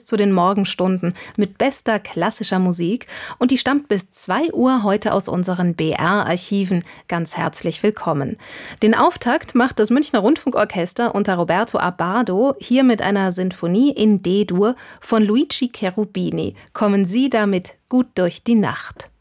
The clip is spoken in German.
bis zu den Morgenstunden mit bester klassischer Musik und die stammt bis 2 Uhr heute aus unseren BR-Archiven. Ganz herzlich willkommen. Den Auftakt macht das Münchner Rundfunkorchester unter Roberto Abbado hier mit einer Sinfonie in D-Dur von Luigi Cherubini. Kommen Sie damit gut durch die Nacht.